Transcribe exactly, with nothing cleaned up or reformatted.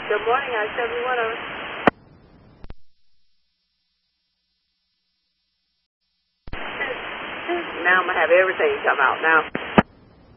Good morning, I seventy-one. Now I'm going to have everything come out now.